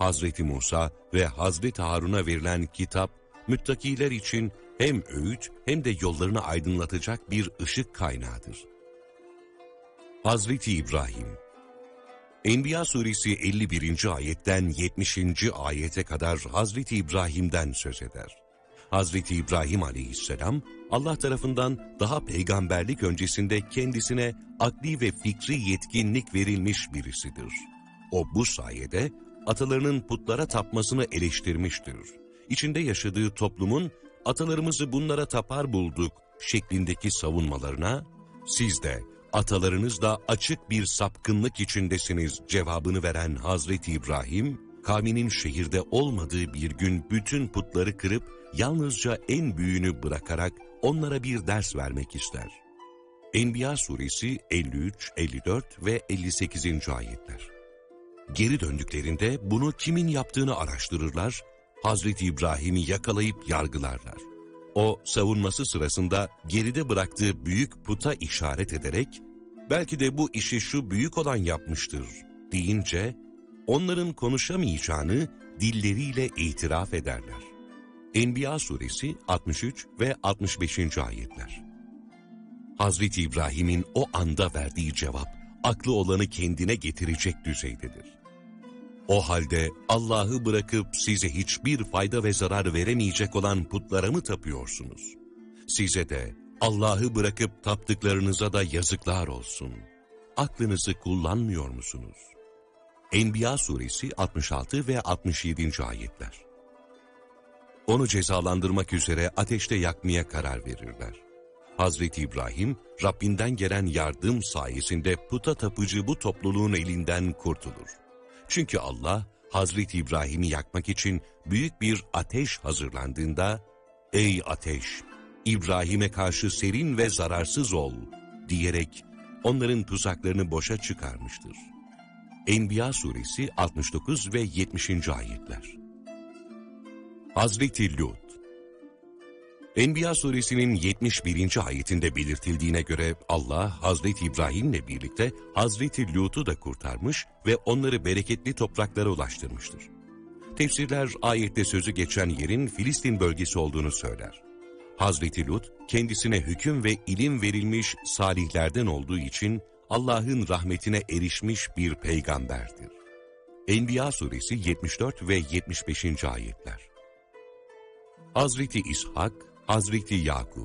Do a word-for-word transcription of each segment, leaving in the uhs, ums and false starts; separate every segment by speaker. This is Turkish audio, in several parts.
Speaker 1: Hazreti Musa ve Hazreti Harun'a verilen kitap, müttakiler için hem öğüt hem de yollarını aydınlatacak bir ışık kaynağıdır. Hazreti İbrahim. Enbiya suresi elli birinci ayetten yetmişinci ayete kadar Hazreti İbrahim'den söz eder. Hazreti İbrahim aleyhisselam, Allah tarafından daha peygamberlik öncesinde kendisine akli ve fikri yetkinlik verilmiş birisidir. O bu sayede atalarının putlara tapmasını eleştirmiştir. İçinde yaşadığı toplumun atalarımızı bunlara tapar bulduk şeklindeki savunmalarına, siz de atalarınız da açık bir sapkınlık içindesiniz cevabını veren Hazreti İbrahim, kavminin şehirde olmadığı bir gün bütün putları kırıp yalnızca en büyüğünü bırakarak onlara bir ders vermek ister. Enbiya suresi elli üç, elli dört ve elli sekizinci ayetler. Geri döndüklerinde bunu kimin yaptığını araştırırlar, Hazreti İbrahim'i yakalayıp yargılarlar. O savunması sırasında geride bıraktığı büyük puta işaret ederek, belki de bu işi şu büyük olan yapmıştır deyince, onların konuşamayacağını dilleriyle itiraf ederler. Enbiya suresi altmış üç ve altmış beşinci ayetler. Hazreti İbrahim'in o anda verdiği cevap, aklı olanı kendine getirecek düzeydedir. O halde Allah'ı bırakıp size hiçbir fayda ve zarar veremeyecek olan putlara mı tapıyorsunuz? Size de Allah'ı bırakıp taptıklarınıza da yazıklar olsun. Aklınızı kullanmıyor musunuz? Enbiya suresi altmış altı ve altmış yedinci ayetler. Onu cezalandırmak üzere ateşte yakmaya karar verirler. Hazreti İbrahim, Rabbinden gelen yardım sayesinde puta tapıcı bu topluluğun elinden kurtulur. Çünkü Allah, Hazreti İbrahim'i yakmak için büyük bir ateş hazırlandığında, ''Ey ateş, İbrahim'e karşı serin ve zararsız ol.'' diyerek onların tuzaklarını boşa çıkarmıştır. Enbiya suresi altmış dokuz ve yetmişinci ayetler. Hazreti Lut. Enbiya suresinin yetmiş birinci ayetinde belirtildiğine göre Allah Hazreti İbrahim'le birlikte Hazreti Lut'u da kurtarmış ve onları bereketli topraklara ulaştırmıştır. Tefsirler ayette sözü geçen yerin Filistin bölgesi olduğunu söyler. Hazreti Lut kendisine hüküm ve ilim verilmiş salihlerden olduğu için Allah'ın rahmetine erişmiş bir peygamberdir. Enbiya suresi yetmiş dört ve yetmiş beşinci ayetler. Hazreti İshak, Hazreti Yakup.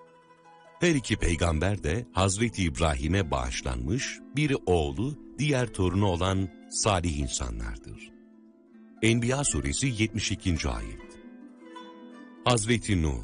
Speaker 1: Her iki peygamber de Hazreti İbrahim'e bağışlanmış, biri oğlu, diğer torunu olan salih insanlardır. Enbiya suresi yetmiş ikinci ayet. Hazreti Nuh.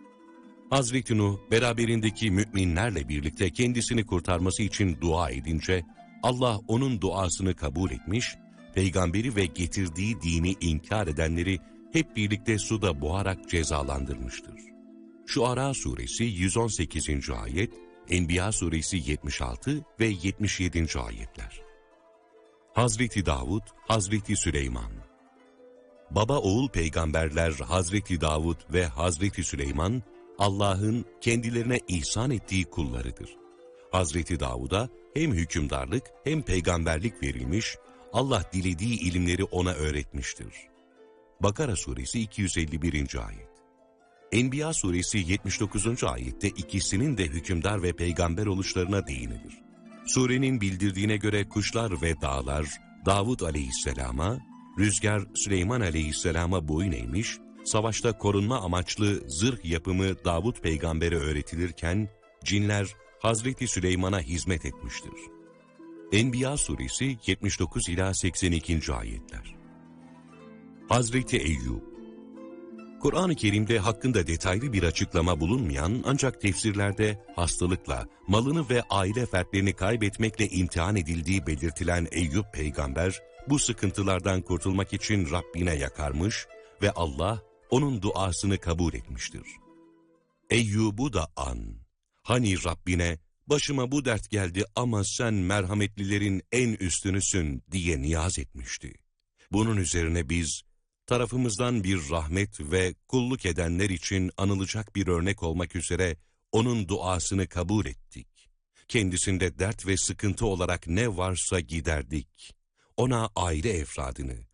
Speaker 1: Hazreti Nuh, beraberindeki müminlerle birlikte kendisini kurtarması için dua edince, Allah onun duasını kabul etmiş, peygamberi ve getirdiği dini inkar edenleri hep birlikte suda boğarak cezalandırmıştır. Şuara suresi yüz on sekizinci ayet, Enbiya suresi yetmiş altı ve yetmiş yedinci ayetler. Hazreti Davud, Hazreti Süleyman. Baba oğul peygamberler Hazreti Davud ve Hazreti Süleyman, Allah'ın kendilerine ihsan ettiği kullarıdır. Hazreti Davud'a hem hükümdarlık hem peygamberlik verilmiş, Allah dilediği ilimleri ona öğretmiştir. Bakara suresi iki yüz elli birinci ayet. Enbiya suresi yetmiş dokuzuncu ayette ikisinin de hükümdar ve peygamber oluşlarına değinilir. Surenin bildirdiğine göre kuşlar ve dağlar Davud aleyhisselama, rüzgar Süleyman aleyhisselama boyun eğmiş, savaşta korunma amaçlı zırh yapımı Davud peygambere öğretilirken, cinler Hazreti Süleyman'a hizmet etmiştir. Enbiya suresi yetmiş dokuz ila seksen ikinci ayetler. Hazreti Eyyub. Kur'an-ı Kerim'de hakkında detaylı bir açıklama bulunmayan ancak tefsirlerde hastalıkla, malını ve aile fertlerini kaybetmekle imtihan edildiği belirtilen Eyyub peygamber, bu sıkıntılardan kurtulmak için Rabbine yakarmış ve Allah onun duasını kabul etmiştir. Eyyub'u da an. Hani Rabbine, başıma bu dert geldi ama sen merhametlilerin en üstünüsün diye niyaz etmişti. Bunun üzerine biz, tarafımızdan bir rahmet ve kulluk edenler için anılacak bir örnek olmak üzere onun duasını kabul ettik. Kendisinde dert ve sıkıntı olarak ne varsa giderdik. Ona aile efradını,